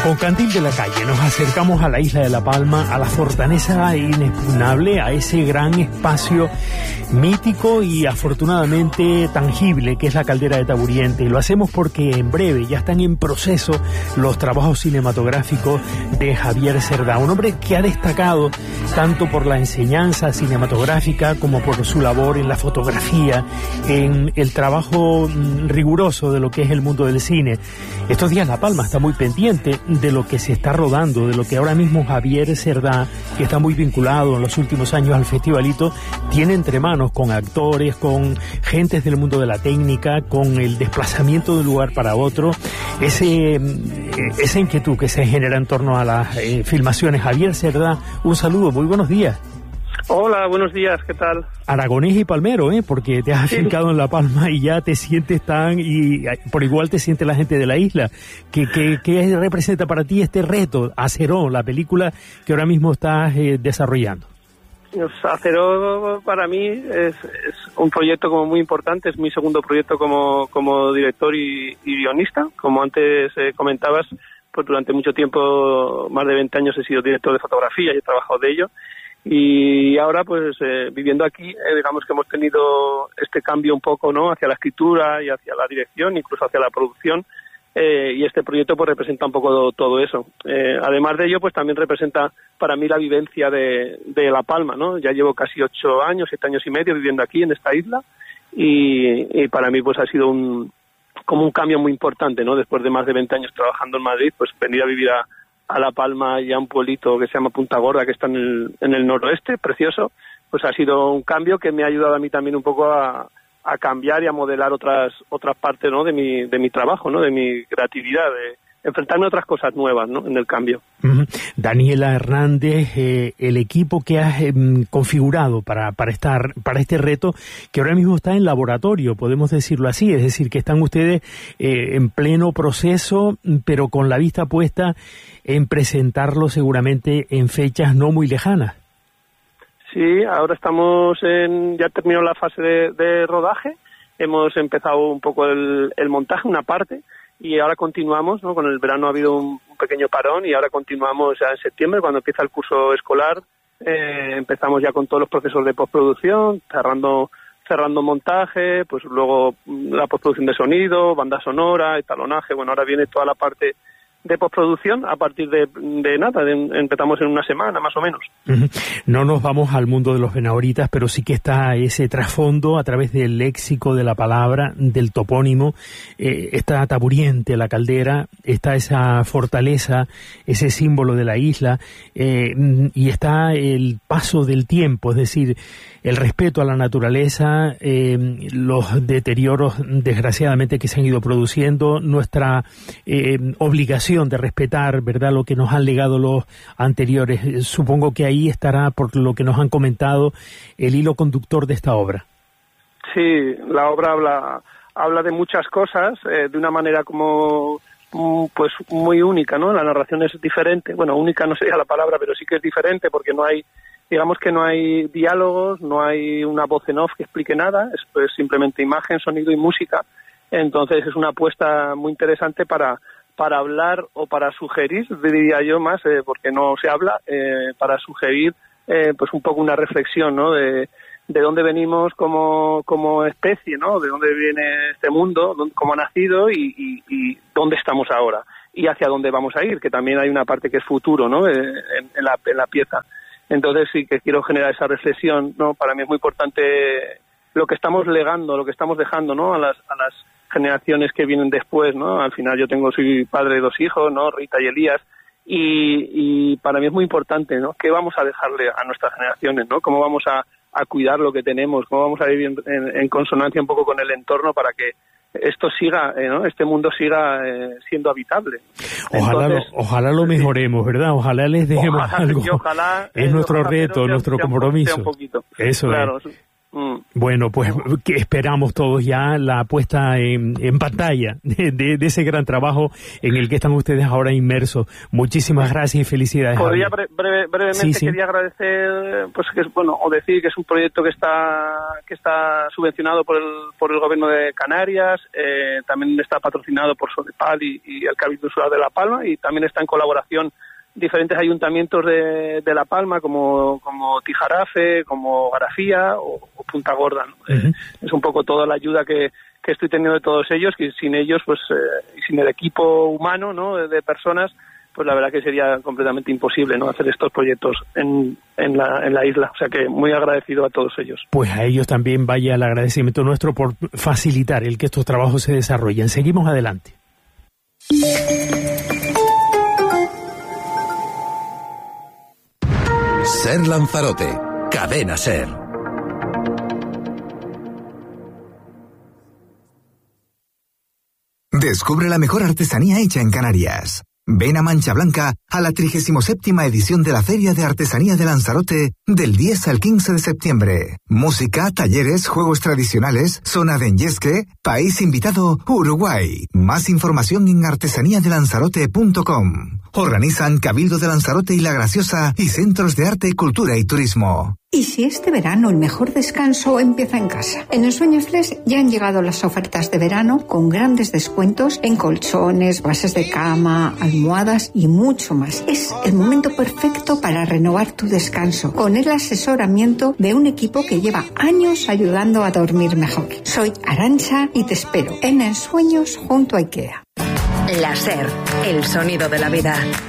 Con Candil de la Calle nos acercamos a la isla de La Palma, a la fortaleza inexpugnable, a ese gran espacio mítico y afortunadamente tangible que es la caldera de Taburiente. Y lo hacemos porque en breve ya están en proceso los trabajos cinematográficos de Javier Cerdá, un hombre que ha destacado tanto por la enseñanza cinematográfica como por su labor en la fotografía, en el trabajo riguroso de lo que es el mundo del cine. Estos días La Palma está muy pendiente de lo que se está rodando, de lo que ahora mismo Javier Cerdá, que está muy vinculado en los últimos años al Festivalito, tiene entre manos con actores, con gentes del mundo de la técnica, con el desplazamiento de un lugar para otro, esa inquietud que se genera en torno a las filmaciones. Javier Cerdá, un saludo, muy buenos días. Hola, buenos días, ¿qué tal? Aragonés y palmero, porque te has afincado en La Palma y ya te sientes y por igual te siente la gente de la isla. ¿Qué representa para ti este reto, Aceró, la película que ahora mismo estás desarrollando? Aceró para mí es un proyecto como muy importante, es mi segundo proyecto como director y guionista. Como antes comentabas, pues durante mucho tiempo, más de 20 años he sido director de fotografía y he trabajado de ello. Y ahora, pues, viviendo aquí, digamos que hemos tenido este cambio un poco, ¿no?, hacia la escritura y hacia la dirección, incluso hacia la producción, y este proyecto, pues, representa un poco todo eso. Además de ello, pues, también representa para mí la vivencia de La Palma, ¿no? Ya llevo casi 8 años, 7 años y medio viviendo aquí, en esta isla, y para mí, pues, ha sido como un cambio muy importante, ¿no? Después de más de 20 años trabajando en Madrid, pues, venir a vivir a La Palma y a un pueblito que se llama Punta Gorda, que está en el noroeste, precioso, pues ha sido un cambio que me ha ayudado a mí también un poco a cambiar y a modelar otras partes, ¿no?, de mi trabajo, ¿no?, de mi creatividad, de enfrentarme a otras cosas nuevas, ¿no?, en el cambio. Daniela Hernández, el equipo que has configurado para este reto, que ahora mismo está en laboratorio, podemos decirlo así, es decir, que están ustedes en pleno proceso, pero con la vista puesta en presentarlo seguramente en fechas no muy lejanas. Sí, ahora ya terminó la fase de rodaje, hemos empezado un poco el montaje, una parte, y ahora continuamos, ¿no? Con el verano ha habido un pequeño parón y ahora continuamos ya en septiembre, cuando empieza el curso escolar. Empezamos ya con todos los procesos de postproducción, cerrando montaje, pues luego la postproducción de sonido, banda sonora, etalonaje. Bueno, ahora viene toda la parte de postproducción a partir de nada, empezamos en una semana más o menos. No nos vamos al mundo de los benahoritas, pero sí que está ese trasfondo a través del léxico de la palabra, del topónimo. Está Taburiente, la caldera, está esa fortaleza, ese símbolo de la isla, y está el paso del tiempo, es decir, el respeto a la naturaleza, los deterioros desgraciadamente que se han ido produciendo, nuestra obligación de respetar, ¿verdad?, lo que nos han legado los anteriores. Supongo que ahí estará, por lo que nos han comentado, el hilo conductor de esta obra. Sí, la obra habla de muchas cosas, de una manera como pues muy única, ¿no? La narración es diferente, bueno, única no sería la palabra, pero sí que es diferente porque no hay, digamos que no hay diálogos, no hay una voz en off que explique nada, es simplemente imagen, sonido y música. Entonces es una apuesta muy interesante para hablar o para sugerir, diría yo más, porque no se habla, para sugerir pues un poco una reflexión, ¿no?, de dónde venimos como especie, ¿no?, de dónde viene este mundo, cómo ha nacido y dónde estamos ahora y hacia dónde vamos a ir, que también hay una parte que es futuro, ¿no?, en la pieza. Entonces sí que quiero generar esa reflexión, ¿no? Para mí es muy importante lo que estamos legando, lo que estamos dejando, ¿no?, a las generaciones que vienen después, ¿no? Al final soy padre de 2 hijos, ¿no?, Rita y Elías, y para mí es muy importante, ¿no?, qué vamos a dejarle a nuestras generaciones, ¿no?, cómo vamos a cuidar lo que tenemos, cómo vamos a vivir en consonancia un poco con el entorno para que esto siga, ¿no?, este mundo siga siendo habitable. Ojalá lo mejoremos, ¿verdad? Ojalá les dejemos algo. Ojalá es nuestro reto, nuestro compromiso. Un poquito. Eso claro. es. Bueno, pues que esperamos todos ya la puesta en pantalla de ese gran trabajo en el que están ustedes ahora inmersos. Muchísimas gracias y felicidades. Podría brevemente sí. Quería agradecer, pues que o decir que es un proyecto que está subvencionado por el gobierno de Canarias, también está patrocinado por Sodepal y el Cabildo Insular de La Palma, y también está en colaboración diferentes ayuntamientos de La Palma, como Tijarafe, como Garafía o Punta Gorda, ¿no? Es un poco toda la ayuda que estoy teniendo de todos ellos, que sin ellos, pues, y sin el equipo humano, ¿no?, de personas, pues la verdad que sería completamente imposible, ¿no?, hacer estos proyectos en la isla. O sea que muy agradecido a todos ellos. Pues a ellos también vaya el agradecimiento nuestro por facilitar el que estos trabajos se desarrollen. Seguimos adelante. Ser Lanzarote, Cadena Ser. Descubre la mejor artesanía hecha en Canarias. Ven a Mancha Blanca a la 37ª edición de la Feria de Artesanía de Lanzarote del 10 al 15 de septiembre. Música, talleres, juegos tradicionales, zona de enyesque, país invitado, Uruguay. Más información en artesaniadelanzarote.com. Organizan Cabildo de Lanzarote y La Graciosa y Centros de Arte, Cultura y Turismo. ¿Y si este verano el mejor descanso empieza en casa? En Ensueño Flex ya han llegado las ofertas de verano con grandes descuentos en colchones, bases de cama, almohadas y mucho más. Es el momento perfecto para renovar tu descanso con el asesoramiento de un equipo que lleva años ayudando a dormir mejor. Soy Arantxa y te espero en Ensueños junto a IKEA. La Ser, el sonido de la vida.